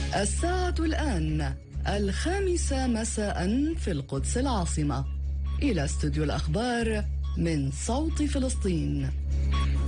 الساعة الآن 5 مساء في القدس العاصمة. إلى استوديو الأخبار من صوت فلسطين.